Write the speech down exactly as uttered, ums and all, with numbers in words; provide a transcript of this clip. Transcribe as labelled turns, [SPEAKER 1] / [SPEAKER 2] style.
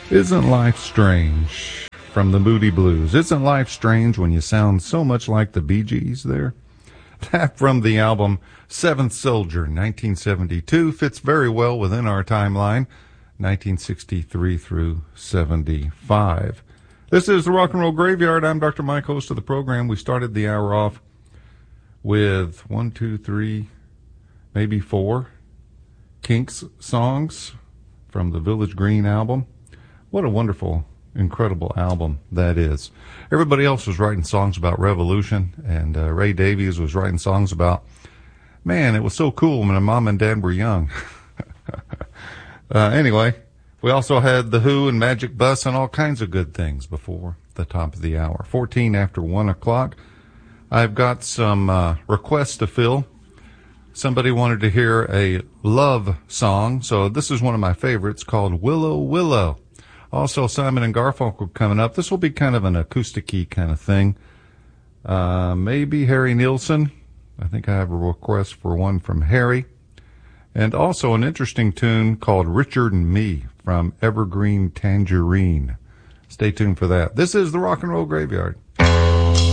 [SPEAKER 1] Isn't Life Strange from the Moody Blues? Isn't life strange when you sound so much like the Bee Gees there? That from the album Seventh Soldier, nineteen seventy-two, fits very well within our timeline, nineteen sixty-three through seventy-five. This is the Rock and Roll Graveyard. I'm Doctor Mike, host of the program. We started the hour off with one, two, three, maybe four Kinks songs from the Village Green album. What a wonderful, incredible album that is. Everybody else was writing songs about revolution, and uh, Ray Davies was writing songs about, man, it was so cool when my mom and dad were young. uh, anyway, we also had The Who and Magic Bus and all kinds of good things before the top of the hour. fourteen after one o'clock. I've got some uh, requests to fill. Somebody wanted to hear a love song, so this is one of my favorites called Willow Willow. Also, Simon and Garfunkel coming up. This will be kind of an acoustic-y kind of thing. Uh, maybe Harry Nilsson. I think I have a request for one from Harry. And also an interesting tune called Richard and Me from Evergreen Tangerine. Stay tuned for that. This is the Rock and Roll Graveyard.